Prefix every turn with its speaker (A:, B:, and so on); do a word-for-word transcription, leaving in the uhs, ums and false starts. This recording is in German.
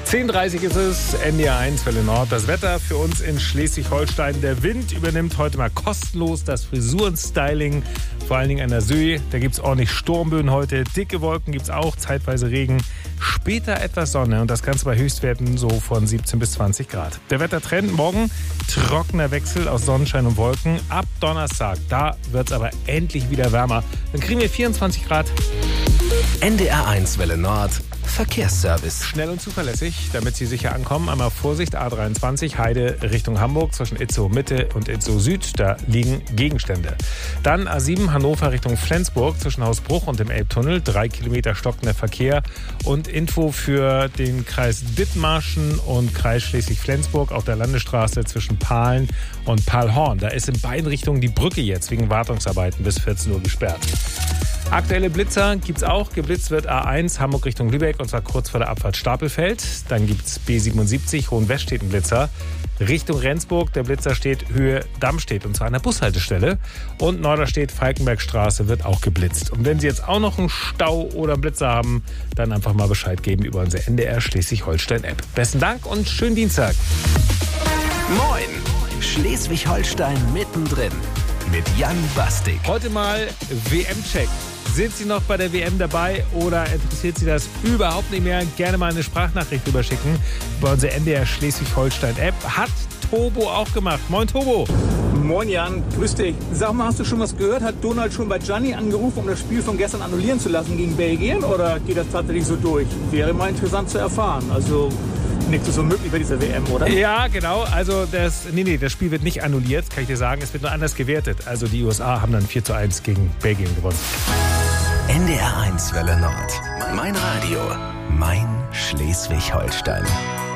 A: zehn Uhr dreißig ist es, N D R eins, Welle Nord. Das Wetter für uns in Schleswig-Holstein. Der Wind übernimmt heute mal kostenlos das Frisurenstyling, vor allen Dingen an der Söhe. Da gibt es ordentlich Sturmböen heute. Dicke Wolken gibt es auch, zeitweise Regen. Später etwas Sonne und das Ganze bei Höchstwerten so von siebzehn bis zwanzig Grad. Der Wettertrend morgen, trockener Wechsel aus Sonnenschein und Wolken. Ab Donnerstag, da wird es aber endlich wieder wärmer. Dann kriegen wir vierundzwanzig Grad.
B: N D R eins Welle Nord. Verkehrsservice.
A: Schnell und zuverlässig, damit Sie sicher ankommen. Einmal Vorsicht, A dreiundzwanzig, Heide Richtung Hamburg zwischen Itzehoe Mitte und Itzehoe Süd. Da liegen Gegenstände. Dann A sieben, Hannover Richtung Flensburg zwischen Hausbruch und dem Elbtunnel. Drei Kilometer stockender Verkehr. Und Info für den Kreis Dithmarschen und Kreis Schleswig-Flensburg auf der Landesstraße zwischen Pahlen und Pahlhorn. Da ist in beiden Richtungen die Brücke jetzt wegen Wartungsarbeiten bis vierzehn Uhr gesperrt. Aktuelle Blitzer gibt's auch. Geblitzt wird A eins Hamburg Richtung Lübeck und zwar kurz vor der Abfahrt Stapelfeld. Dann gibt's B siebenundsiebzig Hohenweststedt einen Blitzer. Richtung Rendsburg, der Blitzer steht Höhe Dammstedt und zwar an der Bushaltestelle. Und Norderstedt Falkenbergstraße wird auch geblitzt. Und wenn Sie jetzt auch noch einen Stau oder einen Blitzer haben, dann einfach mal Bescheid geben über unsere N D R Schleswig-Holstein-App. Besten Dank und schönen Dienstag.
B: Moin, Schleswig-Holstein mittendrin mit Jan Bastik.
A: Heute mal W M-Check. Sind Sie noch bei der W M dabei oder interessiert Sie das überhaupt nicht mehr? Gerne mal eine Sprachnachricht rüberschicken über unsere N D R Schleswig-Holstein-App. Hat Tobo auch gemacht. Moin Tobo.
C: Moin Jan, grüß dich. Sag mal, hast du schon was gehört? Hat Donald schon bei Gianni angerufen, um das Spiel von gestern annullieren zu lassen gegen Belgien? Oder geht das tatsächlich so durch? Wäre mal interessant zu erfahren. Also nichts ist unmöglich bei dieser W M, oder?
A: Ja, genau. Also das, nee, nee, das Spiel wird nicht annulliert, kann ich dir sagen. Es wird nur anders gewertet. Also die U S A haben dann vier zu eins gegen Belgien gewonnen.
B: N D R eins Welle Nord. Mein Radio. Mein Schleswig-Holstein.